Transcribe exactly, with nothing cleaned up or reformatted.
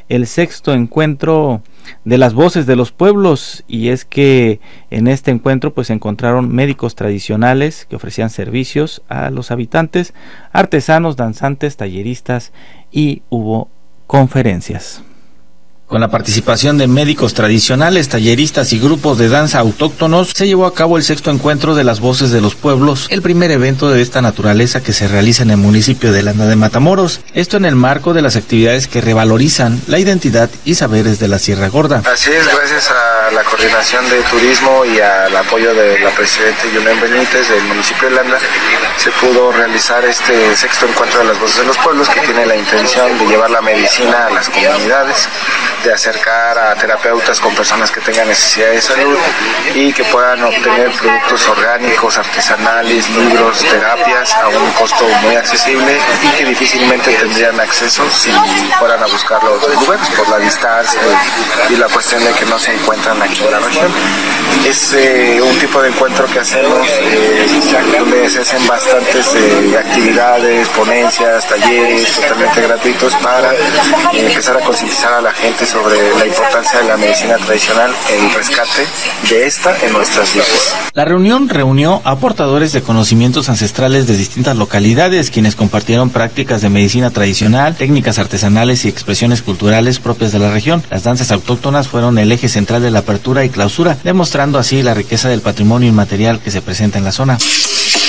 el sexto encuentro de las voces de los pueblos, y es que en este encuentro pues se encontraron médicos tradicionales que ofrecían servicios a los habitantes, artesanos, danzantes, talleristas, y hubo conferencias. Con la participación de médicos tradicionales, talleristas y grupos de danza autóctonos, se llevó a cabo el sexto encuentro de las voces de los pueblos, el primer evento de esta naturaleza que se realiza en el municipio de Landa de Matamoros. Esto en el marco de las actividades que revalorizan la identidad y saberes de la Sierra Gorda. Así es, gracias a la coordinación de turismo y al apoyo de la presidenta Yulén Benítez del municipio de Landa, se pudo realizar este sexto encuentro de las voces de los pueblos, que tiene la intención de llevar la medicina a las comunidades, de acercar a terapeutas con personas que tengan necesidad de salud y que puedan obtener productos orgánicos, artesanales, libros, terapias a un costo muy accesible y que difícilmente tendrían acceso si fueran a buscarlo a otros lugares por la distancia y la cuestión de que no se encuentran aquí en la región. Es eh, un tipo de encuentro que hacemos eh, donde se hacen bastantes eh, actividades, ponencias, talleres totalmente gratuitos para eh, empezar a concientizar a la gente sobre la importancia de la medicina tradicional, el rescate de esta en nuestras vidas. La reunión reunió a portadores de conocimientos ancestrales de distintas localidades, quienes compartieron prácticas de medicina tradicional, técnicas artesanales y expresiones culturales propias de la región. Las danzas autóctonas fueron el eje central de la apertura y clausura, demostrando así la riqueza del patrimonio inmaterial que se presenta en la zona.